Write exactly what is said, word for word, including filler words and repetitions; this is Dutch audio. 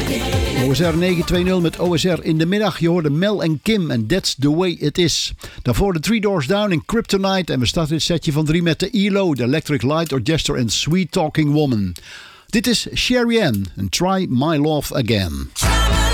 O S R negen twintig met O S R in de middag. Je hoorde Mel en Kim en That's the Way It Is. Daarvoor de Three Doors Down in Kryptonite. En we starten dit setje van drie met de E L O, de Electric Light Orchestra en Sweet Talking Woman. Dit is Sherry Ann en Try My Love Again.